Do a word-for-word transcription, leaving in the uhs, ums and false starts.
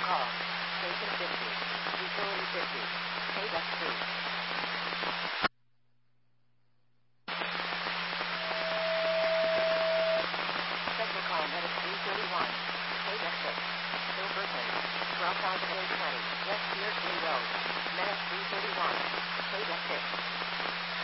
call. Station fifty. Utility fifty. Payback three. Special call medic three thirty-one. Payback six. Silverton. twelve thousand eight hundred twenty. West Beardsley Road. Medic three thirty-one. Payback six.